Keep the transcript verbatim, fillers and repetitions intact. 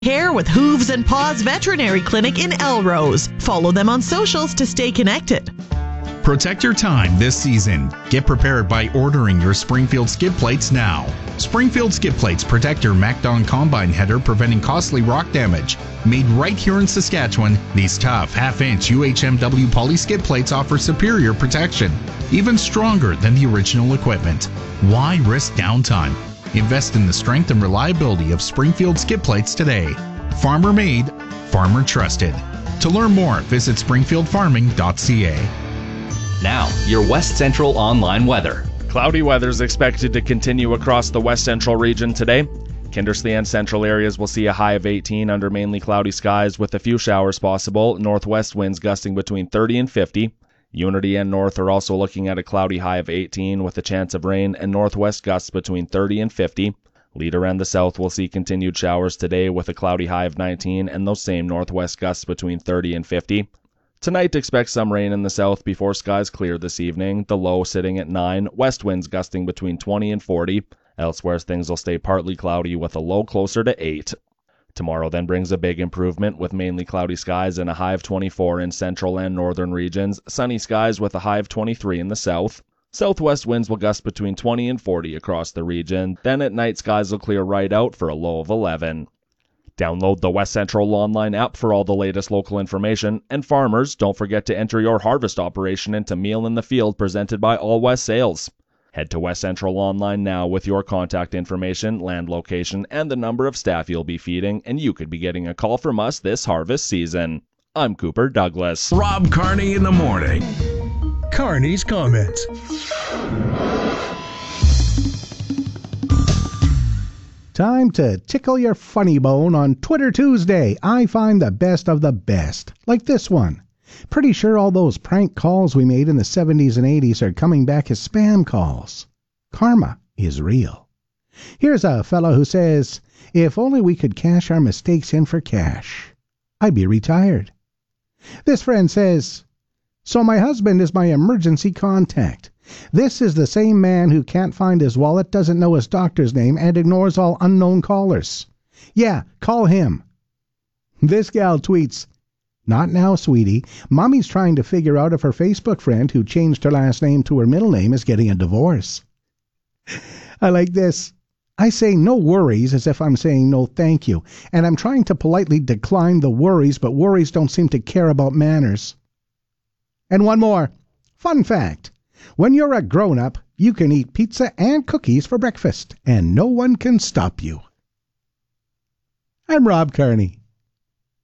Hair with Hooves and Paws Veterinary Clinic in Elrose. Follow them on socials to stay connected. Protect your time this season. Get prepared by ordering your Springfield skid plates now. Springfield skid plates protect your MacDon combine header, preventing costly rock damage. Made right here in Saskatchewan, these tough half-inch U H M W poly skid plates offer superior protection, even stronger than the original equipment. Why risk downtime? Invest in the strength and reliability of Springfield skid plates today. Farmer made, farmer trusted. To learn more, visit springfield farming dot c a. Now, your West Central online weather. Cloudy weather is expected to continue across the West Central region today. Kindersley and central areas will see a high of eighteen under mainly cloudy skies with a few showers possible. Northwest winds gusting between thirty and fifty. Unity and North are also looking at a cloudy high of eighteen with a chance of rain and northwest gusts between thirty and fifty. Leader and the south will see continued showers today with a cloudy high of nineteen and those same northwest gusts between thirty and fifty. Tonight, expect some rain in the south before skies clear this evening, the low sitting at nine, west winds gusting between twenty and forty. Elsewhere, things will stay partly cloudy with a low closer to eight. Tomorrow then brings a big improvement with mainly cloudy skies and a high of twenty-four in central and northern regions, sunny skies with a high of twenty-three in the south. Southwest winds will gust between twenty and forty across the region. Then at night, skies will clear right out for a low of eleven. Download the West Central Online app for all the latest local information. And farmers, don't forget to enter your harvest operation into Meal in the Field presented by All West Sales. Head to West Central Online now with your contact information, land location, and the number of staff you'll be feeding, and you could be getting a call from us this harvest season. I'm Cooper Douglas. Rob Carney in the morning. Carney's comments. Time to tickle your funny bone on Twitter Tuesday. I find the best of the best, like this one. Pretty sure all those prank calls we made in the seventies and eighties are coming back as spam calls. Karma is real. Here's a fellow who says, if only we could cash our mistakes in for cash, I'd be retired. This friend says, so my husband is my emergency contact. This is the same man who can't find his wallet, doesn't know his doctor's name, and ignores all unknown callers. Yeah, call him. This gal tweets, not now, sweetie. Mommy's trying to figure out if her Facebook friend who changed her last name to her middle name is getting a divorce. I like this. I say no worries as if I'm saying no thank you, and I'm trying to politely decline the worries, but worries don't seem to care about manners. And one more. Fun fact. When you're a grown-up, you can eat pizza and cookies for breakfast, and no one can stop you. I'm Rob Carney.